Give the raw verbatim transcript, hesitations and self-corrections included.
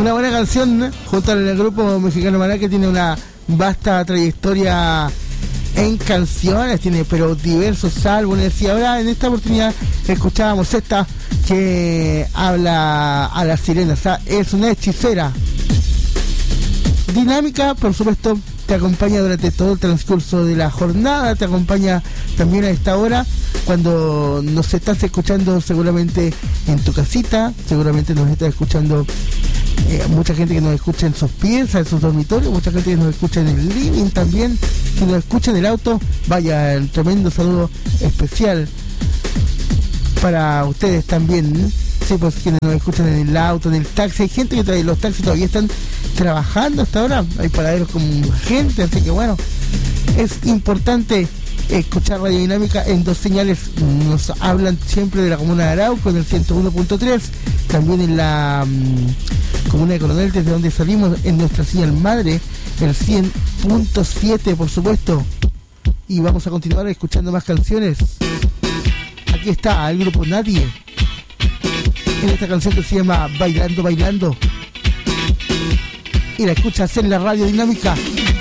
Una buena canción, ¿eh? Junto al grupo mexicano Maná, que tiene una vasta trayectoria en canciones, tiene pero diversos álbumes. Y ahora en esta oportunidad escuchábamos esta que habla a las sirenas, o sea, es una hechicera dinámica, por supuesto, te acompaña durante todo el transcurso de la jornada, te acompaña también a esta hora cuando nos estás escuchando seguramente en tu casita, seguramente nos estás escuchando eh, mucha gente que nos escucha en sus piezas, en sus dormitorios, mucha gente que nos escucha en el living también, que nos escucha en el auto. Vaya, un tremendo saludo especial para ustedes también, ¿eh? Sí, pues quienes nos escuchan en el auto, en el taxi. Hay gente que trae, los taxis todavía están trabajando hasta ahora, hay paraderos con gente, así que bueno, es importante escuchar Radio Dinámica en dos señales. Nos hablan siempre de la comuna de Arauco en el ciento uno punto tres, también en la um, comuna de Coronel, desde donde salimos, en nuestra señal madre, el cien punto siete, por supuesto. Y vamos a continuar escuchando más canciones. Aquí está el grupo Nadie en esta canción que se llama Bailando, Bailando, y la escuchas en la Radio Dinámica.